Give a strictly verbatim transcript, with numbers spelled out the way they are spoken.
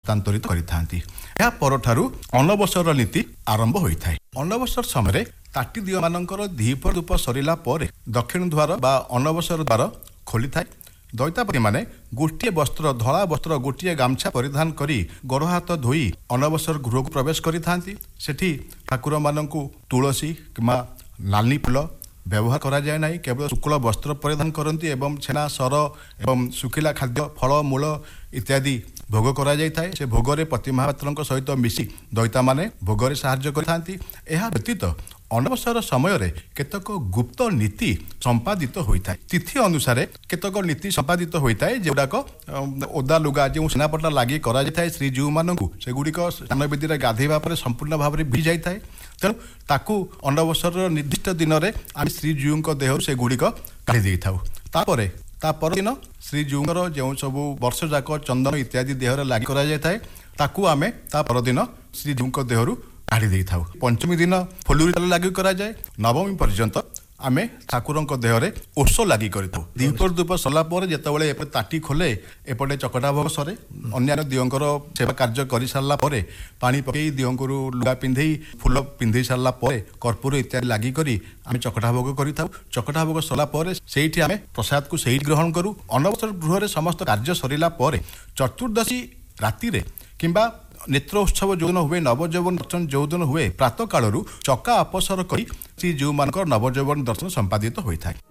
हस्तांतरित करिथांती। या परठारु अनवसर नीति आरंभ होइथाय। अनवसर समय ताटी दियो मानकर दीपर धूप सरिला पर दक्षिण द्वार बा अनवसर द्वार खोली थाए। दैतापति माने गोटे वस्त्र धला वस्त्र गोटे गामछा परिधान करी गोड़ हाथ धोई अनवसर गृह को प्रवेश करिथांती। सेठी ठाकुर मानकु तुलसी किंबा नाली फूल व्यवहार करा जाए नहीं, केवल शुक्ल वस्त्र परिधान करती एवं छेना सर एवं सुखिला खाद्य फल मूल इत्यादि भोग करा जाय थाए। से भोगरे पति महापात्र सहित मिसी दैता माने भोगरे साहाय्य करथांती। एहा व्यतीत अनवसर समय रे केतक गुप्त नीति संपादित होइथाय। तिथि अनुसार केतक नीति संपादित होइथाय जेउडाक ओदा लुगा जे सेनापटा लागि करा जाय थाए श्रीजीव मानकु सेगुडिक स्नान बेदीरे गाधेबा पर संपूर्ण भाव में भिजाई थाए। तेणु ताकू अनवसर निर्दिष्ट दिन में आम श्रीजीव देह से गुड़िक काढ़ी दे था। तापर ता परदिन श्रीजीवर जो सब वर्ष जाक चंदन इत्यादि देहरे लागि करा जाय थाए ताकू आमे ता परदिन श्रीजीव देहरु काढ़ी दे था। पंचमी दिन फुलुरी लागि करा जाए। नवमी पर्यंत आमे ठाकुरंक देहरे ओष लागि करिथाउ। दीपर धूप सरला पर जेतेबेले एपटे ताटी खोले एपटे चकटा भोग सरे अन्य दियंकर सेवा कार्य करि सारला परे पानी पकई दियंकरु लुगा पिंधई फूल पिंधई सारला परे कर्पूर इत्यादि लागि करी आमे चकटा भोग करिथाउ। चकटा भोग सरला परे सेठी आमे प्रसाद को सेठी ग्रहण करू। अनवसर गृह रे समस्त कार्य सरिला परे चतुर्दशी राति रे किंबा नेत्र उत्सव जोन हुए नवजौवन दर्शन जोन हुए प्रातः कालरू चका अपसर करी श्री जीव मानकर नवजौवन दर्शन संपादित होइथाय।